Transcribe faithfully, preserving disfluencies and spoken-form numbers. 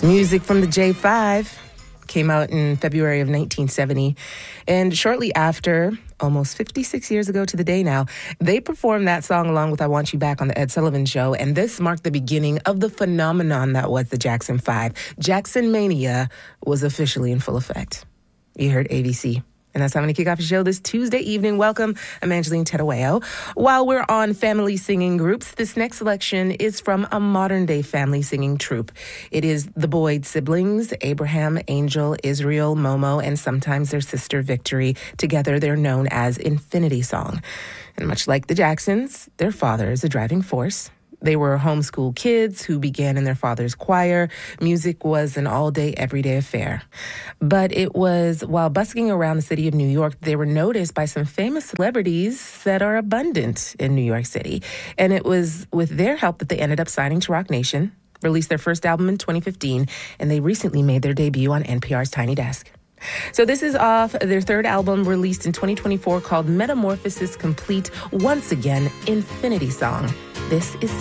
Music from the J five came out in February of nineteen seventy. And shortly after, almost fifty-six years ago to the day now, they performed that song along with I Want You Back on the Ed Sullivan Show. And this marked the beginning of the phenomenon that was the Jackson five. Jackson Mania was officially in full effect. You heard A B C. And that's how I'm going to kick off the show this Tuesday evening. Welcome, I'm Angeline Tedaweo. While we're on family singing groups, this next selection is from a modern-day family singing troupe. It is the Boyd siblings, Abraham, Angel, Israel, Momo, and sometimes their sister Victory. Together, they're known as Infinity Song. And much like the Jacksons, their father is a driving force. They were homeschool kids who began in their father's choir. Music was an all-day, everyday affair. But it was while busking around the city of New York, they were noticed by some famous celebrities that are abundant in New York City. And it was with their help that they ended up signing to Roc Nation, released their first album in twenty fifteen, and they recently made their debut on N P R's Tiny Desk. So this is off their third album released in twenty twenty-four called Metamorphosis Complete. Once again, Infinity Song. This is